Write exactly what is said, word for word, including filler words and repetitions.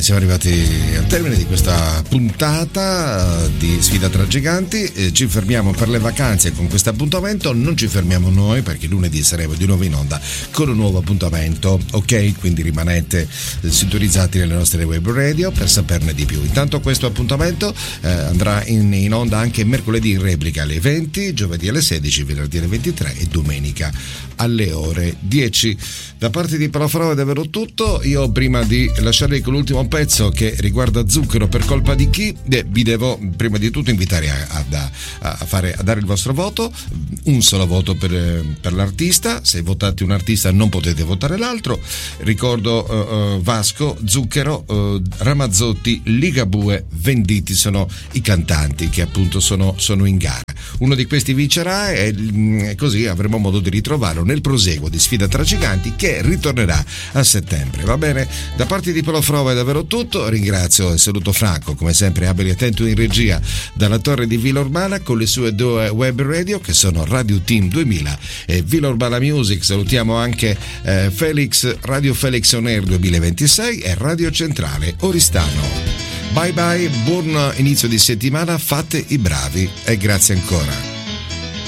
siamo arrivati al termine di questa puntata di Sfida tra Giganti. Eh, ci fermiamo per le vacanze con questo appuntamento. Non ci fermiamo noi, perché lunedì saremo di nuovo in onda con un nuovo appuntamento, ok? Quindi rimanete eh, sintonizzati nelle nostre web radio per saperne di più. Intanto questo appuntamento eh, andrà in, in onda anche mercoledì in replica alle venti, giovedì alle sedici, venerdì alle ventitré e domenica alle ore dieci. Da parte di Palafrova è davvero tutto. Io, prima di lasciarvi con l'ultimo pezzo che riguarda Zucchero, per colpa di chi, eh, vi devo prima di tutto invitare a, a, a, fare, a dare il vostro voto, un solo voto per, per l'artista. Se votate un artista non potete votare l'altro. Ricordo uh, uh, Vasco, Zucchero, uh, Ramazzotti, Ligabue, Venditti sono i cantanti che appunto sono, sono in gara. Uno di questi vincerà e, e così avremo modo di ritrovarlo nel proseguo di Sfida tra Giganti, che ritornerà a settembre. Va bene? Da parte di Palafrova è davvero tutto. Ringrazio e saluto Franco, come sempre abile e attento in regia dalla torre di Villa Urbana con le sue due web radio che sono Radio Team duemila e Villa Urbana Music. Salutiamo anche eh, Felix, Radio Felix On Air duemilaventisei e Radio Centrale Oristano. Bye bye, buon inizio di settimana, fate i bravi e grazie ancora.